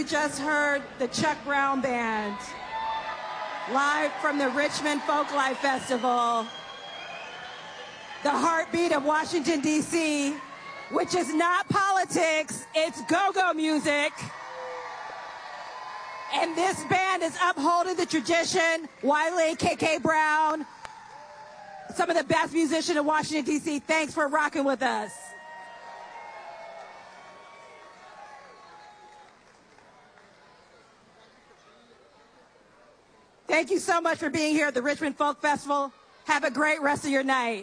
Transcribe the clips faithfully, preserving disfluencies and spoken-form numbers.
just heard the Chuck Brown Band, live from the Richmond Folklife Festival, the heartbeat of Washington, D C, which is not politics, it's go-go music. And this band is upholding the tradition. Wiley, K K Brown, some of the best musicians in Washington, D C, thanks for rocking with us. Thank you so much for being here at the Richmond Folk Festival. Have a great rest of your night.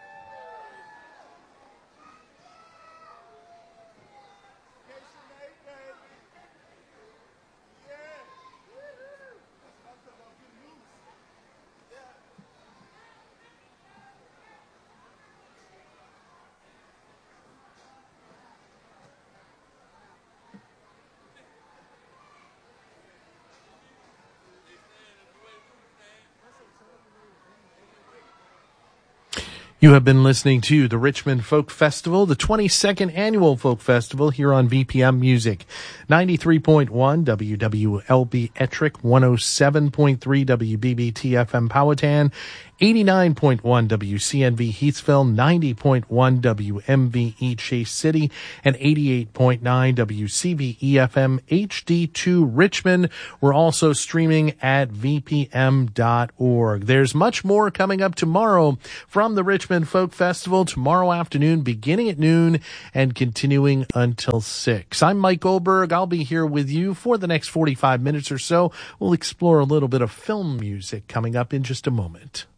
You have been listening to the Richmond Folk Festival, the twenty-second annual Folk Festival here on V P M Music. ninety-three point one W W L B Ettrick, one oh seven point three W B B T F M Powhatan, eighty-nine point one W C N V Heathsville, ninety point one W M V E Chase City, and eighty-eight point nine W C V E F M H D two Richmond. We're also streaming at V P M dot org. There's much more coming up tomorrow from the Richmond Folk Festival, tomorrow afternoon, beginning at noon and continuing until six. I'm Mike Goldberg. I'll be here with you for the next forty-five minutes or so. We'll explore a little bit of film music coming up in just a moment.